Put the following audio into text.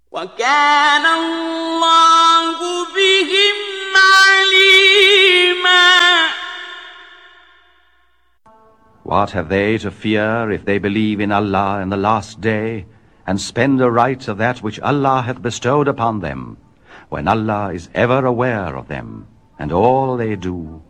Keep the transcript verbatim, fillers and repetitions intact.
وَكَانَ اللَّهُ بِهِمْ عَلِيمًا. What have they to fear if they believe in Allah in the last day, and spend aright of that which Allah hath bestowed upon them, when Allah is ever aware of them, and all they do?